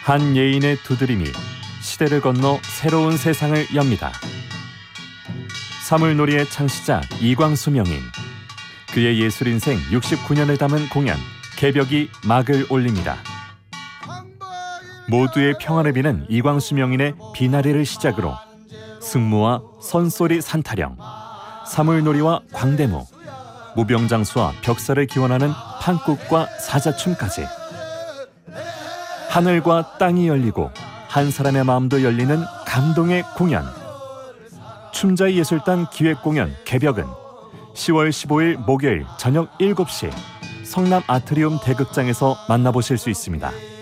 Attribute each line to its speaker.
Speaker 1: 한 예인의 두드림이 시대를 건너 새로운 세상을 엽니다. 사물놀이의 창시자 이광수 명인, 그의 예술인생 69년을 담은 공연 개벽이 막을 올립니다. 모두의 평화를 비는 이광수 명인의 비나리를 시작으로 승무와 선소리 산타령, 사물놀이와 광대무, 무병장수와 벽사를 기원하는 판국과 사자춤까지 하늘과 땅이 열리고 한 사람의 마음도 열리는 감동의 공연. 춤자의 예술단 기획공연 개벽은 10월 15일 목요일 저녁 7시 성남 아트리움 대극장에서 만나보실 수 있습니다.